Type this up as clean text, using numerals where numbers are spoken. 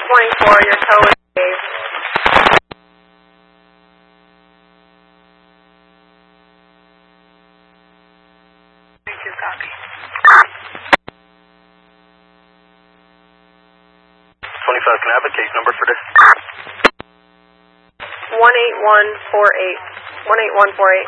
24, your tow is engaged. Copy. 25, can I have a case number for this? 18148. 18148.